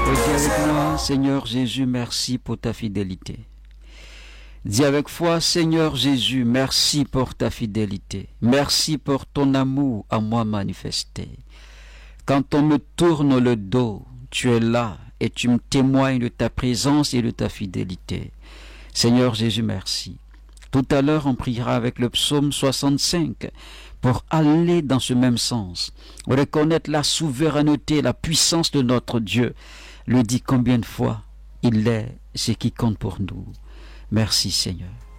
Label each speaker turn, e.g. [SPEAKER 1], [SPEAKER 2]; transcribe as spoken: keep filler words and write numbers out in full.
[SPEAKER 1] Dis avec moi, Seigneur Jésus, merci pour ta fidélité. Dis avec foi, Seigneur Jésus, merci pour ta fidélité. Merci pour ton amour à moi manifesté. Quand on me tourne le dos, tu es là et tu me témoignes de ta présence et de ta fidélité. Seigneur Jésus, merci. Tout à l'heure, on priera avec le psaume soixante-cinq pour aller dans ce même sens, reconnaître la souveraineté, la puissance de notre Dieu. Le dit combien de fois il est ce qui compte pour nous. Merci Seigneur.